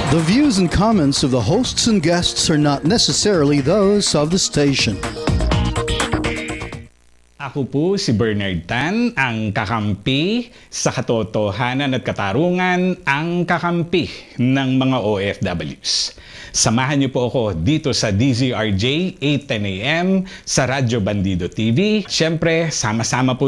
The views and comments of the hosts and guests are not necessarily those of the station. Ako po si Bernard Tan, ang kakampi sa katotohanan at katarungan, ang kakampi ng mga OFWs. Samahan niyo po ako dito sa DZRJ 8:10 AM sa Radyo Bandido TV. Siyempre, sama-sama po